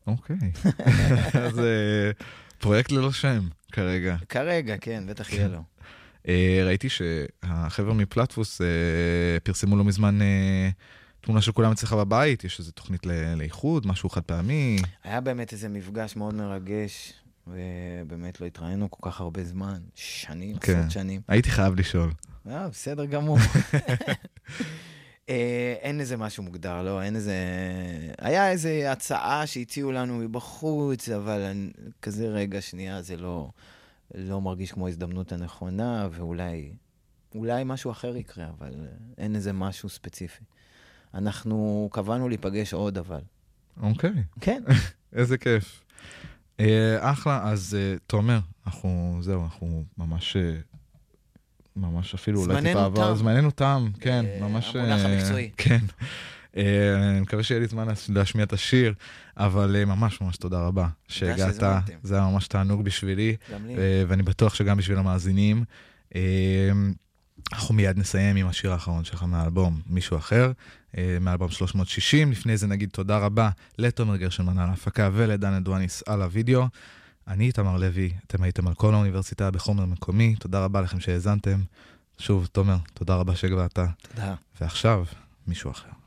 אוקיי. אז פרויקט ללא שם, כרגע. כרגע, כן, בטח יהיה לו. ראיתי שהחבר'ה מפלטפוס פרסמו לא מזמן תמונה של כולם אצלך בבית, יש איזו תוכנית לאיחוד, משהו חד פעמי. היה באמת איזה מפגש מאוד מרגש, ובאמת לא התראינו כל כך הרבה זמן, שנים, עשרות שנים. הייתי חייב לשאול. בסדר גמור. אין איזה משהו מוגדר, לא, אין איזה... היה איזה הצעה שהציעו לנו מבחוץ, אבל כזה רגע שנייה זה לא מרגיש כמו הזדמנות הנכונה, ואולי משהו אחר יקרה, אבל אין איזה משהו ספציפי. אנחנו קבענו להיפגש עוד, אבל. אוקיי. כן. איזה כיף. אחלה, אז תומר, אנחנו ממש אפילו אולי טיפה עבר. זמננו תם, כן, ממש... המונח המקצועי. כן. אני מקווה שיהיה לי זמן להשמיע את השיר, אבל ממש ממש תודה רבה שהגעת. זה היה ממש תענוג בשבילי, ואני בטוח שגם בשביל המאזינים. אנחנו מיד נסיים עם השיר האחרון שלך מהאלבום, מישהו אחר, מאלבום 360. לפני זה נגיד תודה רבה לתומר גרשנמן על ההפקה ולדן אדואניס על הוידאו. אני תמר לוי, אתם הייתם על כל האוניברסיטה בחומר מקומי, תודה רבה לכם שהאזנתם. שוב, תומר, תודה רבה שהגעת. תודה. ועכשיו, מישהו אחר.